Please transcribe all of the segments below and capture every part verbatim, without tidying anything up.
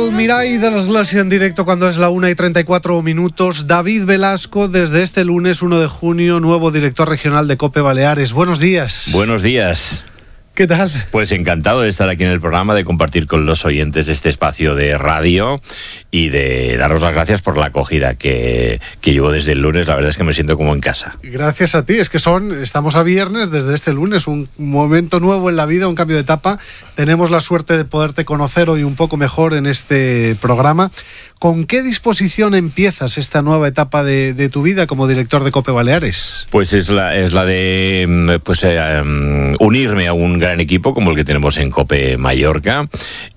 El Mirall de l'Església en directo cuando es la una y treinta y cuatro minutos. David Velasco, desde este lunes uno de junio, nuevo director regional de COPE Baleares. Buenos días. Buenos días. ¿Qué tal? Pues encantado de estar aquí en el programa, de compartir con los oyentes este espacio de radio y de daros las gracias por la acogida que, que llevo desde el lunes. La verdad es que me siento como en casa. Gracias a ti. Es que son, estamos a viernes desde este lunes, un momento nuevo en la vida, un cambio de etapa. Tenemos la suerte de poderte conocer hoy un poco mejor en este programa. ¿Con qué disposición empiezas esta nueva etapa de, de tu vida como director de COPE Baleares? Pues es la, es la de pues, eh, um, unirme a un gran equipo como el que tenemos en COPE Mallorca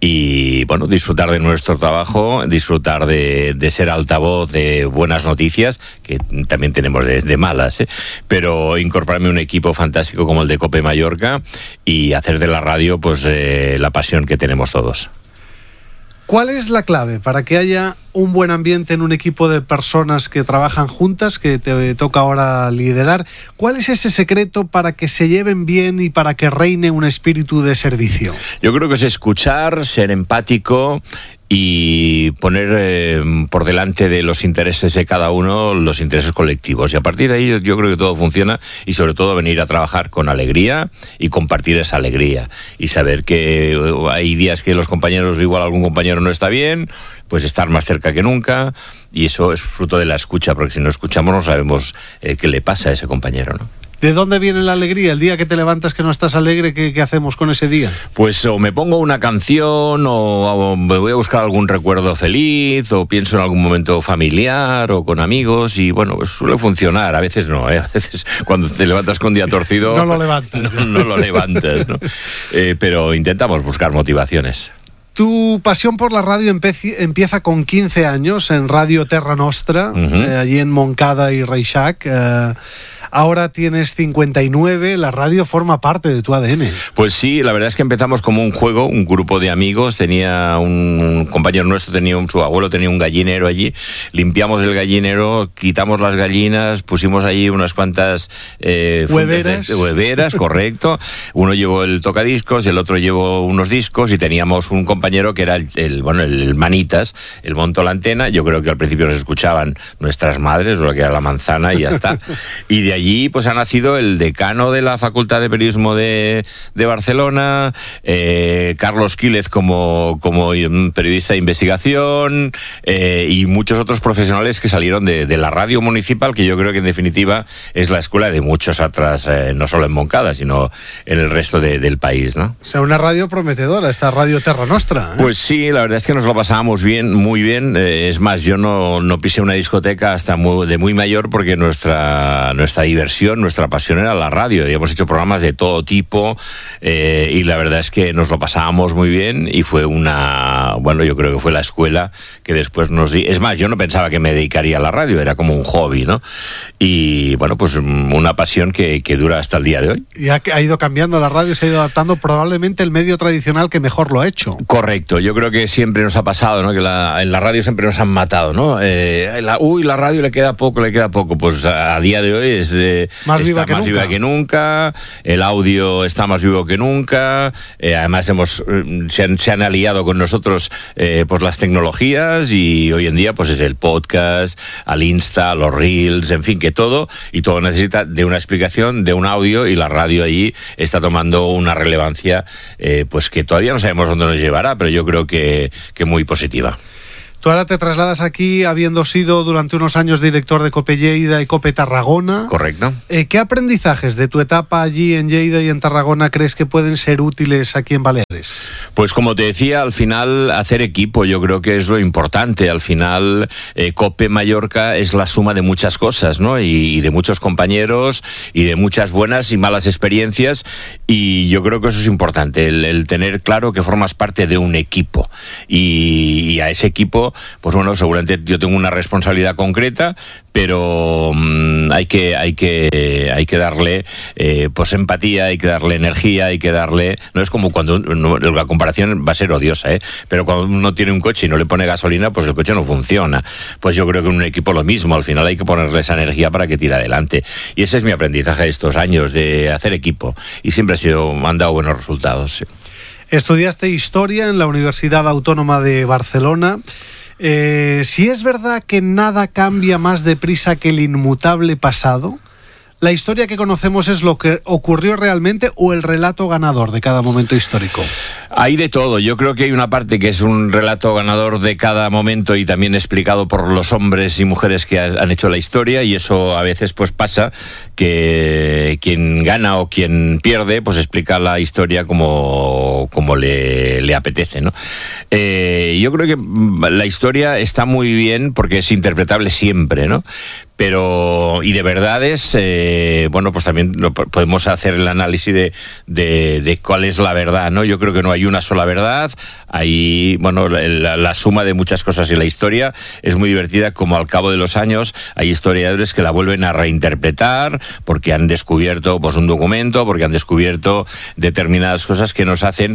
y bueno, disfrutar de nuestro trabajo, disfrutar de, de ser altavoz de buenas noticias, que también tenemos de, de malas, ¿eh? Pero incorporarme a un equipo fantástico como el de COPE Mallorca y hacer de la radio pues eh, la pasión que tenemos todos. ¿Cuál es la clave para que haya un buen ambiente en un equipo de personas que trabajan juntas, que te toca ahora liderar? ¿Cuál es ese secreto para que se lleven bien y para que reine un espíritu de servicio? Yo creo que es escuchar, ser empático y poner eh, por delante de los intereses de cada uno los intereses colectivos. Y a partir de ahí yo, yo creo que todo funciona y sobre todo venir a trabajar con alegría y compartir esa alegría. Y saber que hay días que los compañeros, igual algún compañero no está bien, pues estar más cerca que nunca. Y eso es fruto de la escucha, porque si no escuchamos no sabemos eh, qué le pasa a ese compañero, ¿no? ¿De dónde viene la alegría? El día que te levantas que no estás alegre, ¿qué, qué hacemos con ese día? Pues o me pongo una canción, o, o me voy a buscar algún recuerdo feliz, o pienso en algún momento familiar, o con amigos, y bueno, pues suele funcionar. A veces no, ¿eh? A veces cuando te levantas con día torcido... no lo levantas. No, no lo levantas, ¿no? Eh, pero intentamos buscar motivaciones. Tu pasión por la radio empeci- empieza con quince años en Radio Terra Nostra, uh-huh. eh, allí en Moncada y Reixac. Eh, ahora tienes cincuenta y nueve, la radio forma parte de tu A D N. Pues sí, la verdad es que empezamos como un juego, un grupo de amigos. Tenía un compañero nuestro, tenía un, su abuelo tenía un gallinero allí. Limpiamos el gallinero, quitamos las gallinas, pusimos allí unas cuantas eh, hueveras. De, hueveras, correcto. Uno llevó el tocadiscos, el otro llevó unos discos y teníamos un compañero que era el, el bueno el manitas, el montó la antena. Yo creo que al principio nos escuchaban nuestras madres, lo que era la manzana y ya está. Y de allí pues ha nacido el decano de la Facultad de Periodismo de, de Barcelona, eh, Carlos Quílez como, como periodista de investigación eh, y muchos otros profesionales que salieron de, de la radio municipal, que yo creo que en definitiva es la escuela de muchos atrás, eh, no solo en Moncada, sino en el resto de, del país, ¿no? O sea, una radio prometedora, esta Radio Terra Nostra, ¿eh? Pues sí, la verdad es que nos lo pasábamos bien, muy bien. Eh, es más, yo no, no pisé una discoteca hasta muy, de muy mayor porque nuestra, nuestra diversión, nuestra pasión era la radio. Y hemos hecho programas de todo tipo eh, y la verdad es que nos lo pasábamos muy bien y fue una, bueno, yo creo que fue la escuela que después nos di. Es más, yo no pensaba que me dedicaría a la radio, era como un hobby, ¿no? Y bueno, pues una pasión que, que dura hasta el día de hoy. Y ha, ha ido cambiando la radio, se ha ido adaptando, probablemente el medio tradicional que mejor lo ha hecho. Correcto, yo creo que siempre nos ha pasado, ¿no? Que la, en la radio siempre nos han matado, ¿no? Eh, la, uy, la radio le queda poco, le queda poco. Pues a, a día de hoy es eh, más, está viva que, más nunca. viva que nunca, el audio está más vivo que nunca, eh, además hemos se han, se han aliado con nosotros eh, pues las tecnologías y hoy en día pues es el podcast, al Insta, los Reels, en fin, que todo, y todo necesita de una explicación, de un audio, y la radio allí está tomando una relevancia eh, pues que todavía no sabemos dónde nos llevará, pero yo creo que, que muy positiva. Tú ahora te trasladas aquí habiendo sido durante unos años director de COPE Lleida y COPE Tarragona. Correcto. Eh, ¿Qué aprendizajes de tu etapa allí en Lleida y en Tarragona crees que pueden ser útiles aquí en Baleares? Pues como te decía, al final hacer equipo yo creo que es lo importante. Al final eh, COPE Mallorca es la suma de muchas cosas, ¿no? Y, y de muchos compañeros y de muchas buenas y malas experiencias, y yo creo que eso es importante, el, el tener claro que formas parte de un equipo y, y a ese equipo pues bueno, seguramente yo tengo una responsabilidad concreta, pero mmm, hay que hay que hay que darle eh, pues empatía, hay que darle energía, hay que darle, no es como cuando no, la comparación va a ser odiosa, ¿eh? Pero cuando uno tiene un coche y no le pone gasolina, pues el coche no funciona. Pues yo creo que en un equipo lo mismo, al final hay que ponerle esa energía para que tire adelante, y ese es mi aprendizaje de estos años, de hacer equipo, y siempre ha sido, han dado buenos resultados, sí. Estudiaste Historia en la Universidad Autónoma de Barcelona. Eh, si es verdad que nada cambia más deprisa que el inmutable pasado, ¿la historia que conocemos es lo que ocurrió realmente o el relato ganador de cada momento histórico? Hay de todo. Yo creo que hay una parte que es un relato ganador de cada momento y también explicado por los hombres y mujeres que han hecho la historia, y eso a veces pues pasa, que quien gana o quien pierde pues explica la historia como, como le, le apetece, ¿no? Eh, yo creo que la historia está muy bien porque es interpretable siempre, ¿no? Pero, y de verdades, eh, bueno, pues también lo, podemos hacer el análisis de, de, de cuál es la verdad, ¿no? Yo creo que no hay una sola verdad, hay, bueno, la, la suma de muchas cosas, y la historia es muy divertida, como al cabo de los años hay historiadores que la vuelven a reinterpretar porque han descubierto pues un documento, porque han descubierto determinadas cosas que nos hacen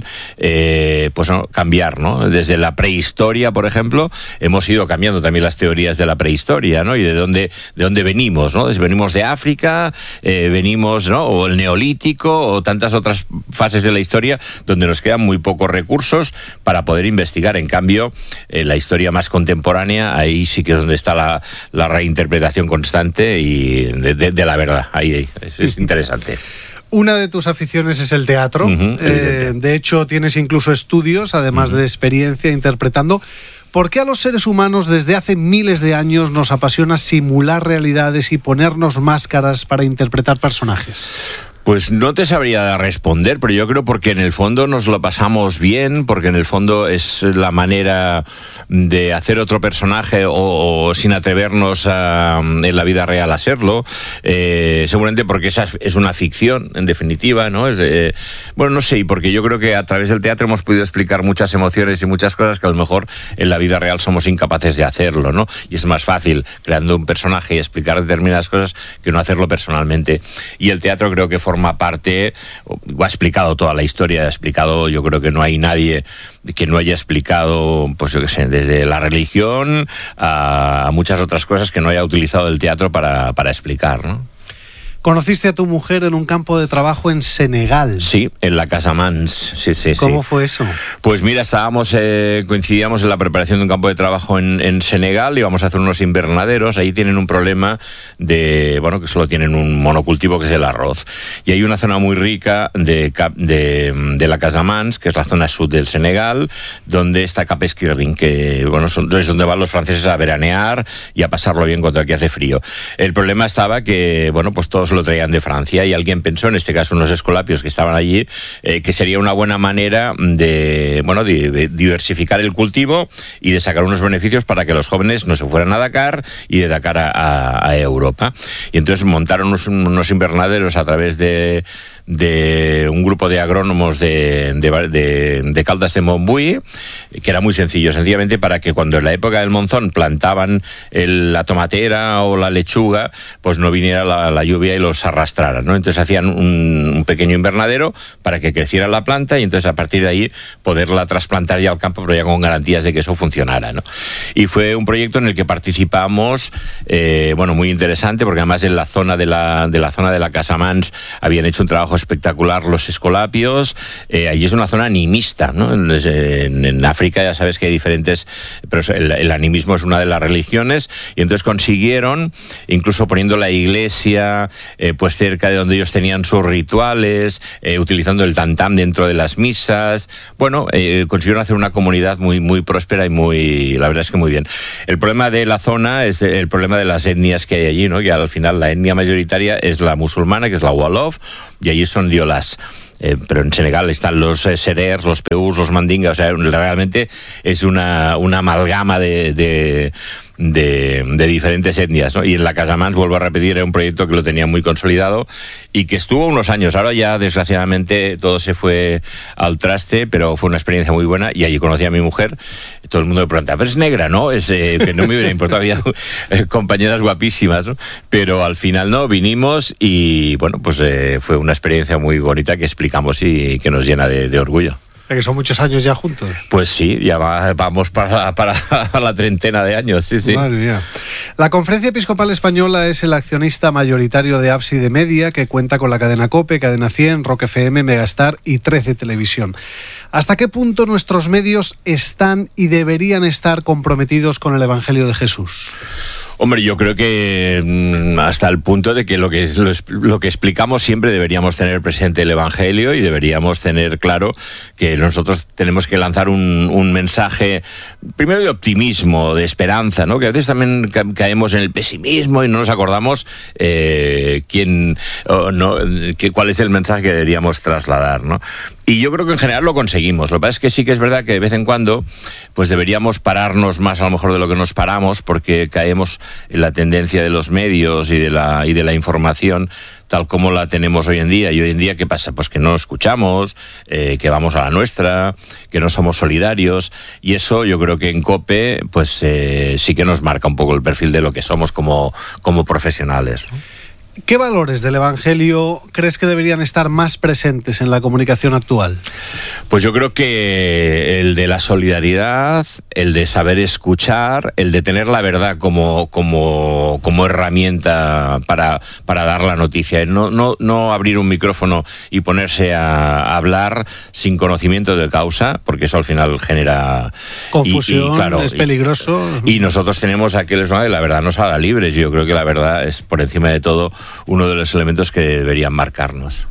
eh, pues no, cambiar, ¿no? Desde la prehistoria, por ejemplo, hemos ido cambiando también las teorías de la prehistoria, ¿no? Y de dónde de dónde venimos, ¿no? Venimos de África, eh, venimos, ¿no? O el Neolítico, o tantas otras fases de la historia donde nos quedan muy pocos recursos para poder investigar. En cambio, eh, la historia más contemporánea, ahí sí que es donde está la, la reinterpretación constante y de, de, de la verdad. Ahí, ahí es, es interesante. Una de tus aficiones es el teatro. Uh-huh, eh, de hecho, tienes incluso estudios, además uh-huh. de experiencia interpretando. ¿Por qué a los seres humanos desde hace miles de años nos apasiona simular realidades y ponernos máscaras para interpretar personajes? Pues no te sabría responder, pero yo creo porque en el fondo nos lo pasamos bien, porque en el fondo es la manera de hacer otro personaje o, o sin atrevernos a, en la vida real a serlo, eh, seguramente porque esa es una ficción, en definitiva, ¿no? Es de, bueno, no sé, y porque yo creo que a través del teatro hemos podido explicar muchas emociones y muchas cosas que a lo mejor en la vida real somos incapaces de hacerlo, ¿no? Y es más fácil creando un personaje y explicar determinadas cosas que no hacerlo personalmente. Y el teatro creo que forma forma parte, ha explicado toda la historia, ha explicado, yo creo que no hay nadie que no haya explicado, pues yo qué sé, desde la religión a, a muchas otras cosas que no haya utilizado el teatro para, para explicar, ¿no? Conociste a tu mujer en un campo de trabajo en Senegal. Sí, en la Casamance. Sí, sí, ¿Cómo sí. fue eso? Pues mira, estábamos, eh, coincidíamos en la preparación de un campo de trabajo en, en Senegal, íbamos a hacer unos invernaderos. Ahí tienen un problema de, bueno, que solo tienen un monocultivo que es el arroz. Y hay una zona muy rica de, de, de la Casamance, que es la zona sur del Senegal, donde está Cap Esquirring, que bueno, son, es donde van los franceses a veranear y a pasarlo bien cuando aquí hace frío. El problema estaba que, bueno, pues todos lo traían de Francia y alguien pensó, en este caso unos escolapios que estaban allí, eh, que sería una buena manera de, bueno, de, de diversificar el cultivo y de sacar unos beneficios para que los jóvenes no se fueran a Dakar y de Dakar a, a, a Europa. Y entonces montaron unos, unos invernaderos a través de de un grupo de agrónomos de, de, de, de Caldas de Montbui, que era muy sencillo, sencillamente para que cuando en la época del monzón plantaban el, la tomatera o la lechuga, pues no viniera la, la lluvia y los arrastrara, ¿no? Entonces hacían un, un pequeño invernadero para que creciera la planta y entonces a partir de ahí poderla trasplantar ya al campo, pero ya con garantías de que eso funcionara, ¿no? Y fue un proyecto en el que participamos, eh, bueno, muy interesante, porque además en la zona de la, de la zona de la Casamance habían hecho un trabajo espectacular los escolapios. Eh, allí es una zona animista, ¿no? En, en África ya sabes que hay diferentes, pero el, el animismo es una de las religiones, y entonces consiguieron, incluso poniendo la iglesia eh, pues cerca de donde ellos tenían sus rituales, eh, utilizando el tantam dentro de las misas, bueno, eh, consiguieron hacer una comunidad muy, muy próspera y muy, la verdad es que muy bien. El problema de la zona es el problema de las etnias que hay allí, ¿no? Que al final la etnia mayoritaria es la musulmana, que es la Wolof, y allí son diolas. Eh, pero en Senegal están los eh, serers, los peús, los mandingas, o sea, realmente es una, una amalgama de, de, de, de diferentes etnias, ¿no? Y en la Casamance, vuelvo a repetir, era un proyecto que lo tenía muy consolidado y que estuvo unos años. Ahora ya, desgraciadamente, todo se fue al traste, pero fue una experiencia muy buena y allí conocí a mi mujer. Todo el mundo me pregunta, pero es negra, ¿no? Es, eh, que no me hubiera importado, había eh, compañeras guapísimas, ¿no? Pero al final no, vinimos y, bueno, pues eh, fue una experiencia muy bonita que explicamos y que nos llena de, de orgullo. Que son muchos años ya juntos. Pues sí, ya va, vamos para, para la treintena de años, sí, sí. Madre mía. La Conferencia Episcopal Española es el accionista mayoritario de Ábside Media, que cuenta con la cadena COPE, Cadena cien, Rock F M, Megastar y trece Televisión. ¿Hasta qué punto nuestros medios están y deberían estar comprometidos con el Evangelio de Jesús? Hombre, yo creo que hasta el punto de que lo que lo, lo que explicamos siempre deberíamos tener presente el Evangelio y deberíamos tener claro que nosotros tenemos que lanzar un, un mensaje primero de optimismo, de esperanza, ¿no? Que a veces también ca- caemos en el pesimismo y no nos acordamos eh, quién o no que, cuál es el mensaje que deberíamos trasladar, ¿no? Y yo creo que en general lo conseguimos. Lo que pasa es que sí que es verdad que de vez en cuando pues deberíamos pararnos más a lo mejor de lo que nos paramos, porque caemos en la tendencia de los medios y de la y de la información tal como la tenemos hoy en día. Y hoy en día, ¿qué pasa? Pues que no escuchamos, eh, que vamos a la nuestra, que no somos solidarios, y eso yo creo que en COPE pues eh, sí que nos marca un poco el perfil de lo que somos como, como profesionales, ¿no? ¿Qué valores del Evangelio crees que deberían estar más presentes en la comunicación actual? Pues yo creo que el de la solidaridad, el de saber escuchar, el de tener la verdad como, como, como herramienta para, para dar la noticia. No, no, no abrir un micrófono y ponerse a, a hablar sin conocimiento de causa, porque eso al final genera confusión, y, y, claro, es peligroso. Y, y nosotros tenemos aquel ¿no? de la verdad nos hará libres. Yo creo que la verdad es por encima de todo uno de los elementos que deberían marcarnos.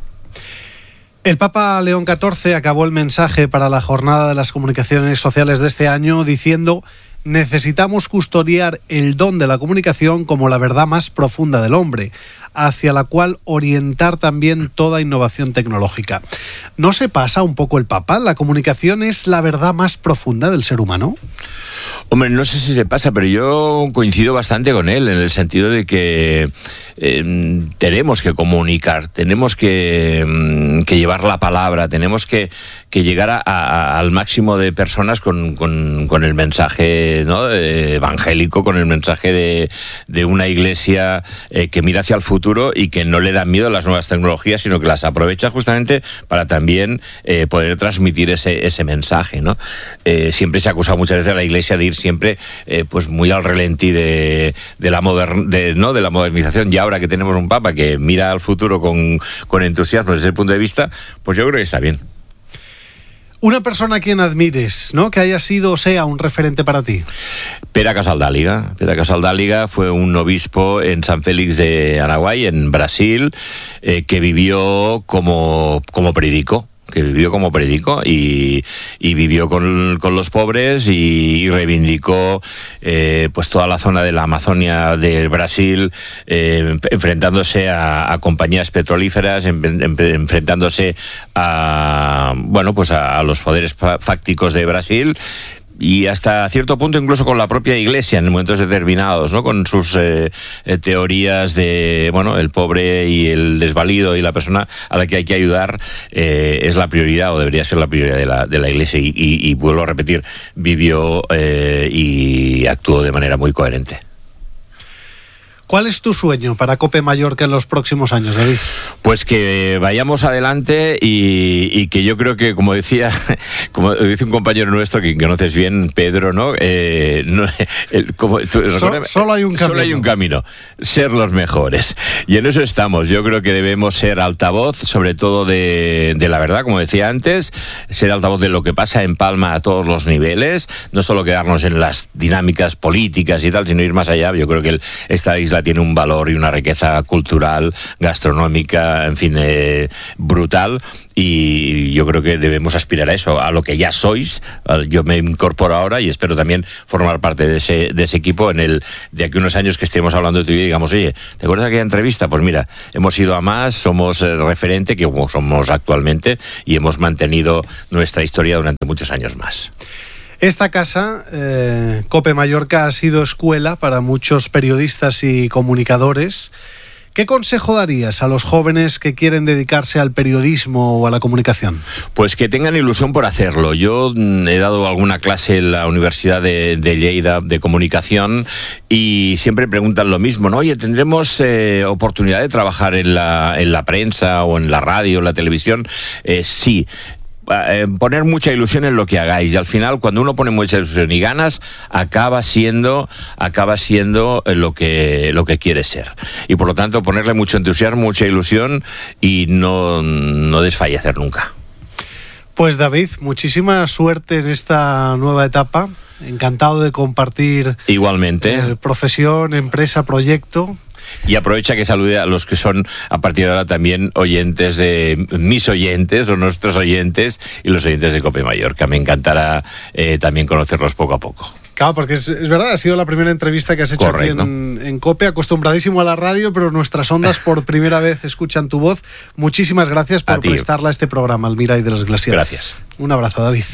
El Papa León catorce acabó el mensaje para la Jornada de las Comunicaciones Sociales de este año diciendo: necesitamos custodiar el don de la comunicación como la verdad más profunda del hombre, hacia la cual orientar también toda innovación tecnológica. ¿No se pasa un poco el Papa? ¿La comunicación es la verdad más profunda del ser humano? Hombre, no sé si se pasa, pero yo coincido bastante con él en el sentido de que eh, tenemos que comunicar, tenemos que, que llevar la palabra, tenemos que, que llegar a, a, al máximo de personas con, con, con el mensaje, ¿no? evangélico, con el mensaje de, de una iglesia eh, que mira hacia el futuro y que no le da miedo a las nuevas tecnologías, sino que las aprovecha justamente para también eh, poder transmitir ese, ese mensaje, ¿no? Eh, siempre se ha acusado muchas veces a la iglesia de ir siempre eh, pues muy al relentí de, de, la modern, de, ¿no? de la modernización, y ahora que tenemos un papa que mira al futuro con, con entusiasmo desde ese punto de vista, pues yo creo que está bien. Una persona a quien admires, ¿no? Que haya sido o sea un referente para ti. Pere Casaldàliga. Pere Casaldàliga fue un obispo en San Félix de Araguay, en Brasil, eh, que vivió como, como predicó. que vivió como predicó y, y vivió con, con los pobres y, y reivindicó eh, pues toda la zona de la Amazonia del Brasil, eh, enfrentándose a, a compañías petrolíferas, en, en, enfrentándose a bueno pues a, a los poderes fácticos de Brasil, y hasta cierto punto incluso con la propia iglesia en momentos determinados, ¿no? Con sus eh, eh, teorías de, bueno, el pobre y el desvalido y la persona a la que hay que ayudar eh, es la prioridad, o debería ser la prioridad de la, de la iglesia, y, y, y vuelvo a repetir, vivió eh, y actuó de manera muy coherente. ¿Cuál es tu sueño para COPE Mallorca en los próximos años, David? Pues que vayamos adelante y, y que yo creo que, como decía, como dice un compañero nuestro que conoces bien, Pedro, ¿no? Eh, no el, como, tú, so, solo hay un camino. Solo hay un camino, ser los mejores. Y en eso estamos. Yo creo que debemos ser altavoz, sobre todo de, de la verdad, como decía antes, ser altavoz de lo que pasa en Palma a todos los niveles, no solo quedarnos en las dinámicas políticas y tal, sino ir más allá. Yo creo que el, esta isla tiene un valor y una riqueza cultural, gastronómica, en fin, eh, brutal, y yo creo que debemos aspirar a eso, a lo que ya sois. Yo me incorporo ahora y espero también formar parte de ese, de ese equipo en el de aquí unos años que estemos hablando de tú y yo y digamos, oye, ¿te acuerdas de aquella entrevista? Pues mira, hemos ido a más, somos eh, referente, que como somos actualmente, y hemos mantenido nuestra historia durante muchos años más. Esta casa, eh, COPE Mallorca, ha sido escuela para muchos periodistas y comunicadores. ¿Qué consejo darías a los jóvenes que quieren dedicarse al periodismo o a la comunicación? Pues que tengan ilusión por hacerlo. Yo he dado alguna clase en la Universidad de, de Lleida de comunicación y siempre preguntan lo mismo, ¿no? Oye, ¿tendremos eh, oportunidad de trabajar en la, en la prensa o en la radio, en la televisión? Eh, sí. eh, poner mucha ilusión en lo que hagáis, y al final cuando uno pone mucha ilusión y ganas, acaba siendo acaba siendo lo que lo que quiere ser. Y por lo tanto ponerle mucho entusiasmo, mucha ilusión y no, no desfallecer nunca. Pues David, muchísima suerte en esta nueva etapa. Encantado de compartir igualmente eh, profesión, empresa, proyecto. Y aprovecha que salude a los que son a partir de ahora también oyentes de mis oyentes o nuestros oyentes y los oyentes de COPE Mallorca. Me encantará eh, también conocerlos poco a poco. Claro, porque es, es verdad, ha sido la primera entrevista que has hecho Correcto. aquí en, en COPE, acostumbradísimo a la radio, pero nuestras ondas por primera vez escuchan tu voz. Muchísimas gracias por prestarla a este programa, El Mirai de los Glaciares. Gracias. Un abrazo, David.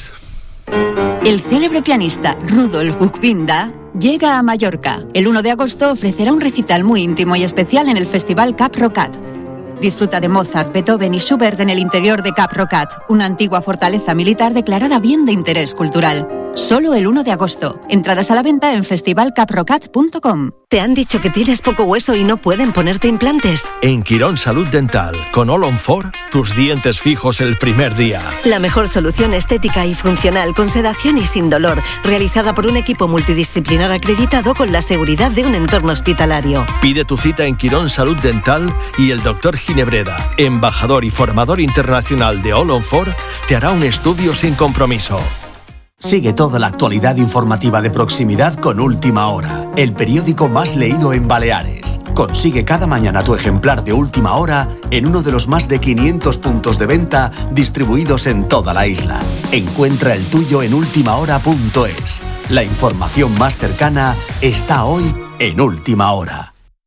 El célebre pianista Rudolf Buchbinder llega a Mallorca. El uno de agosto ofrecerá un recital muy íntimo y especial en el Festival Cap Rocat. Disfruta de Mozart, Beethoven y Schubert en el interior de Cap Rocat, una antigua fortaleza militar declarada bien de interés cultural. Solo el uno de agosto. Entradas a la venta en festival cap rocat punto com. ¿Te han dicho que tienes poco hueso y no pueden ponerte implantes? En Quirón Salud Dental, con All on Four, tus dientes fijos el primer día. La mejor solución estética y funcional con sedación y sin dolor, realizada por un equipo multidisciplinar acreditado con la seguridad de un entorno hospitalario. Pide tu cita en Quirón Salud Dental y el doctor Ginebreda, embajador y formador internacional de All on Four, te hará un estudio sin compromiso. Sigue toda la actualidad informativa de proximidad con Última Hora, el periódico más leído en Baleares. Consigue cada mañana tu ejemplar de Última Hora en uno de los más de quinientos puntos de venta distribuidos en toda la isla. Encuentra el tuyo en última hora punto es. La información más cercana está hoy en Última Hora.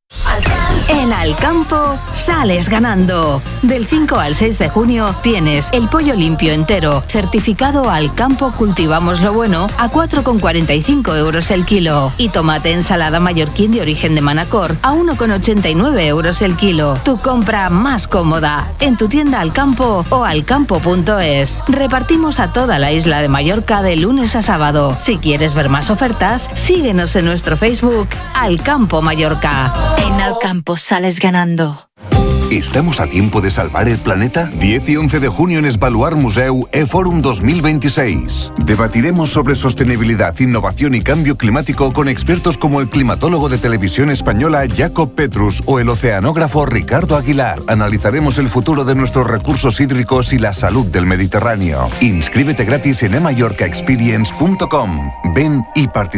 En Alcampo sales ganando. Del cinco al seis de junio tienes el pollo limpio entero, certificado Alcampo Cultivamos lo Bueno, a cuatro con cuarenta y cinco euros el kilo. Y tomate ensalada mallorquín de origen de Manacor, a uno con ochenta y nueve euros el kilo. Tu compra más cómoda en tu tienda Alcampo o alcampo punto es. Repartimos a toda la isla de Mallorca de lunes a sábado. Si quieres ver más ofertas, síguenos en nuestro Facebook Alcampo Mallorca. En Alcampo sales ganando. ¿Estamos a tiempo de salvar el planeta? diez y once de junio en Esbaluar Museu eForum dos mil veintiséis. Debatiremos sobre sostenibilidad, innovación y cambio climático con expertos como el climatólogo de Televisión Española Jacob Petrus o el oceanógrafo Ricardo Aguilar. Analizaremos el futuro de nuestros recursos hídricos y la salud del Mediterráneo. Inscríbete gratis en e mallorca experience punto com. Ven y participa.